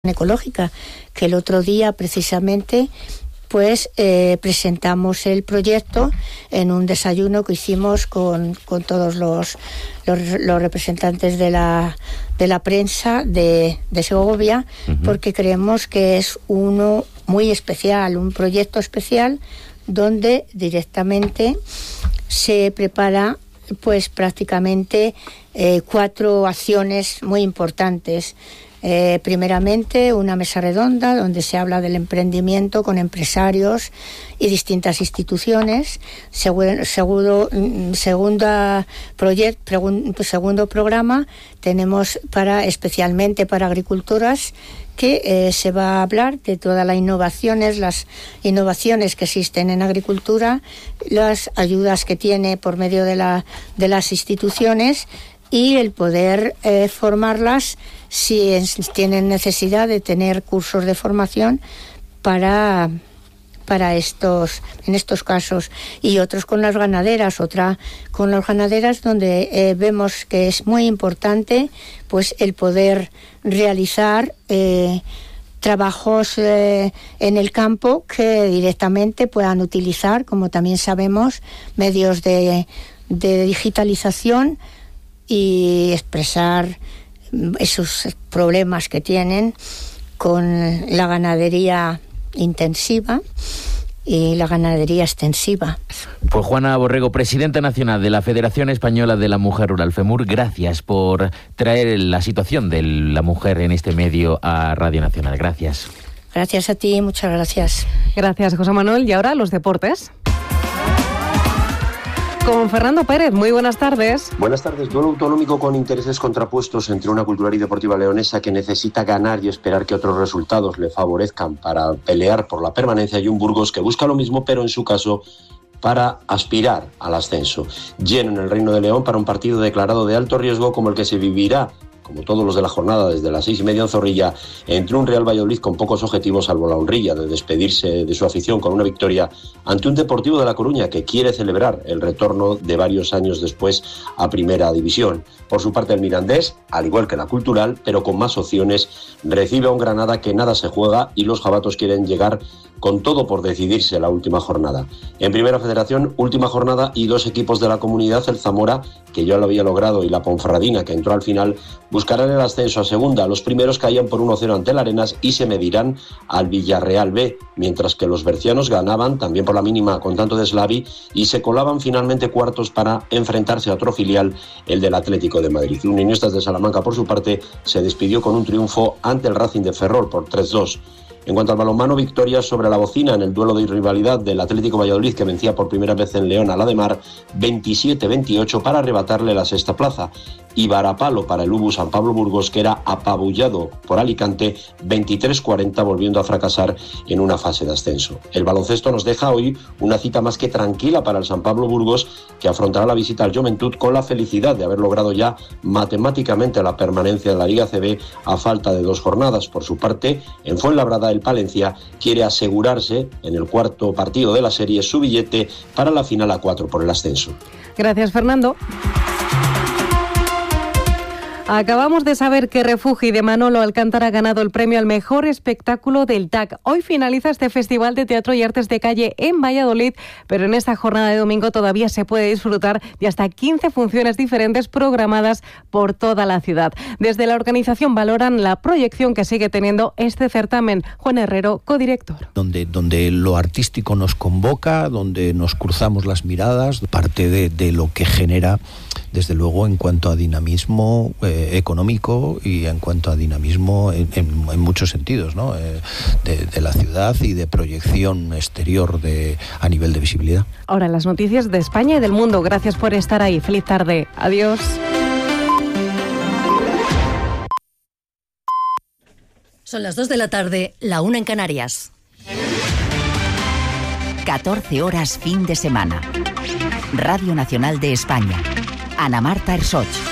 ecológica, que el otro día precisamente presentamos el proyecto en un desayuno que hicimos con todos los representantes de la prensa de Segovia, porque creemos que es uno muy especial, un proyecto especial donde directamente se prepara prácticamente 4 acciones muy importantes. Primeramente, una mesa redonda donde se habla del emprendimiento con empresarios y distintas instituciones. Segundo programa tenemos especialmente para agricultoras, que se va a hablar de todas las innovaciones que existen en agricultura, las ayudas que tiene por medio de las instituciones y el poder formarlas si tienen necesidad de tener cursos de formación en estos casos, y otros con las ganaderas, donde vemos que es muy importante el poder realizar trabajos en el campo que directamente puedan utilizar, como también sabemos, medios de digitalización y expresar esos problemas que tienen con la ganadería intensiva y la ganadería extensiva. Pues Juana Borrego, presidenta nacional de la Federación Española de la Mujer Rural, FEMUR, gracias por traer la situación de la mujer en este medio a Radio Nacional. Gracias. Gracias a ti, muchas gracias. Gracias, José Manuel. Y ahora los deportes. Con Fernando Pérez, muy buenas tardes. Buenas tardes. Duelo autonómico con intereses contrapuestos entre una cultural y deportiva leonesa que necesita ganar y esperar que otros resultados le favorezcan para pelear por la permanencia, y un Burgos que busca lo mismo, pero en su caso para aspirar al ascenso. Lleno en el Reino de León para un partido declarado de alto riesgo como el que se vivirá, como todos los de la jornada, desde las 6:30 en Zorrilla, entre un Real Valladolid con pocos objetivos salvo la honrilla de despedirse de su afición con una victoria ante un Deportivo de La Coruña que quiere celebrar el retorno de varios años después a Primera División. Por su parte, el Mirandés, al igual que la Cultural, pero con más opciones, recibe a un Granada que nada se juega, y los jabatos quieren llegar con todo por decidirse la última jornada. En Primera Federación, última jornada y 2 equipos de la comunidad, el Zamora, que ya lo había logrado, y la Ponferradina, que entró al final, buscarán el ascenso a segunda. Los primeros caían por 1-0 ante el Arenas y se medirán al Villarreal B, mientras que los bercianos ganaban también por la mínima con tanto de Slavi y se colaban finalmente cuartos para enfrentarse a otro filial, el del Atlético de Madrid. Unionistas de Salamanca, por su parte, se despidió con un triunfo ante el Racing de Ferrol por 3-2. En cuanto al balonmano, victoria sobre la Bocina en el duelo de rivalidad del Atlético Valladolid, que vencía por primera vez en León a la de Mar 27-28 para arrebatarle la 6ª plaza, y varapalo para el UBU San Pablo Burgos, que era apabullado por Alicante 23-40, volviendo a fracasar en una fase de ascenso. El baloncesto nos deja hoy una cita más que tranquila para el San Pablo Burgos, que afrontará la visita al Joventut con la felicidad de haber logrado ya matemáticamente la permanencia en la Liga CB a falta de 2 jornadas. Por su parte, en Fuenlabrada, el Palencia quiere asegurarse en el 4º partido de la serie su billete para la final a 4 por el ascenso. Gracias, Fernando. Acabamos de saber que Refugi de Manolo Alcántara ha ganado el premio al mejor espectáculo del TAC. Hoy finaliza este Festival de Teatro y Artes de Calle en Valladolid, pero en esta jornada de domingo todavía se puede disfrutar de hasta 15 funciones diferentes programadas por toda la ciudad. Desde la organización valoran la proyección que sigue teniendo este certamen. Juan Herrero, codirector. Donde lo artístico nos convoca, donde nos cruzamos las miradas, parte de lo que genera, desde luego, en cuanto a dinamismo económico y en cuanto a dinamismo en muchos sentidos, ¿no? De la ciudad y de proyección exterior a nivel de visibilidad. Ahora las noticias de España y del mundo. Gracias por estar ahí. Feliz tarde. Adiós. Son las 2 de la tarde, la 1 en Canarias. 14 horas fin de semana. Radio Nacional de España. Ana Marta Ersoch.